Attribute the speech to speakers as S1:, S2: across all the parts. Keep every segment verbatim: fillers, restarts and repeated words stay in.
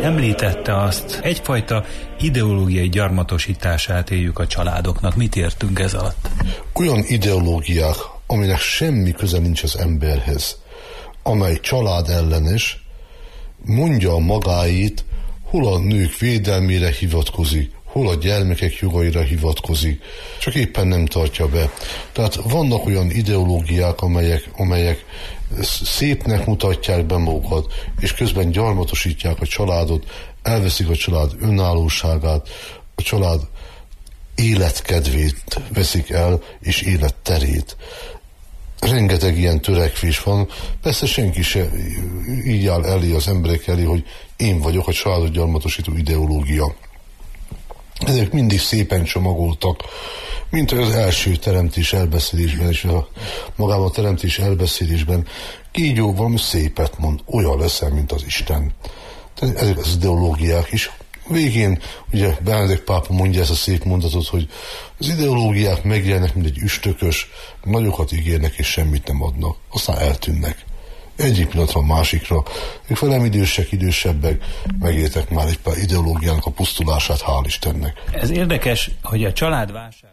S1: Említette azt, egyfajta ideológiai gyarmatosítását éljük a családoknak. Mit értünk ez alatt?
S2: Olyan ideológiák, aminek semmi köze nincs az emberhez, amely család ellenes, mondja a magáit, hol a nők védelmére hivatkozik, hol a gyermekek jogaira hivatkozik, csak éppen nem tartja be. Tehát vannak olyan ideológiák, amelyek, amelyek szépnek mutatják be magukat, és közben gyarmatosítják a családot, elveszik a család önállóságát, a család életkedvét veszik el, és életterét. Rengeteg ilyen törekvés van, persze senki se így áll elé az emberek elé, hogy én vagyok a családot gyarmatosító ideológia. Ezek mindig szépen csomagoltak, mint az első teremtés elbeszélésben, és a, magában a teremtés elbeszélésben kígyó valami szépet mond, olyan leszel, mint az Isten. Tehát ezek az ideológiák is. Végén ugye Benedek pápa mondja ezt a szép mondatot, hogy az ideológiák megjelennek, mint egy üstökös, nagyokat ígérnek és semmit nem adnak, aztán eltűnnek. Egyik pillanatra a másikra, ők velem idősek, idősebbek, megértek már egy pár ideológiának a pusztulását, hál' Istennek.
S1: Ez érdekes, hogy a család válsága.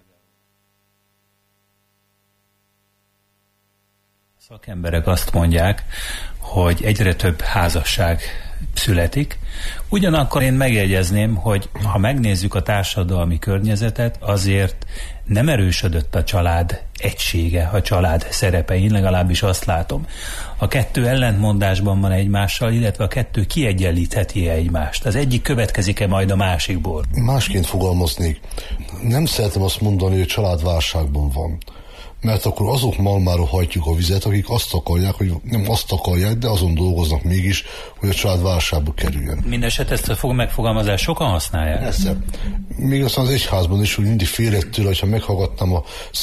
S1: A szakemberek azt mondják, hogy egyre több házasság születik. Ugyanakkor én megjegyezném, hogy ha megnézzük a társadalmi környezetet, azért nem erősödött a család egysége, a család szerepe, én legalábbis azt látom. A kettő ellentmondásban van egymással, illetve a kettő kiegyenlítheti egymást. Az egyik következik-e majd a másikból?
S2: Másként fogalmaznék. Nem szeretem azt mondani, hogy a család válságban van. Mert akkor azok malmára hajtjuk a vizet, akik azt akarják, hogy nem azt akarják, de azon dolgoznak mégis, hogy a család válságba kerüljön.
S1: Mindeneset ezt a megfogalmazást sokan használják.
S2: Persze. Még aztán az egyházban is, hogy mindig félek tőle, hogyha meghallgattam a